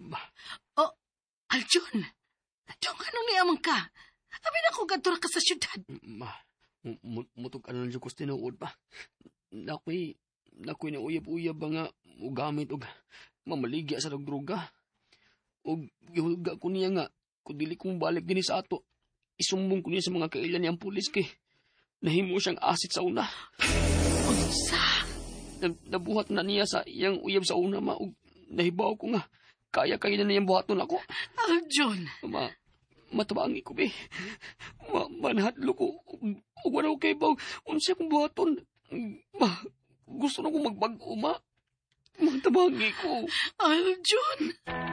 Ma, Oh, Aljun, Aljun, ano niyaman ka? Abi na ko gadtura ka sa syudad. ma, mutog ka na lang ko tinuod pa. Nakoy na uyab-uyab ba nga ugamit og mamaligya sa droga. Og gihulga ko niya nga, kung dili ko balik din sa ato, isumbong ko niya sa mga kailan niyang pulis kay nahimo siyang asit sa una. Unsa? Nabuhat na niya sa iyang uyab sa una, ma, og nahibaw ko nga, kaya na niyang buhaton ako. Aljun, Matabangi ko, be. Manahadlo ko. O wala ko kay baw. Unsa kong buhaton. Gusto na ko magbago, ma. Matabangi ko. Aljun.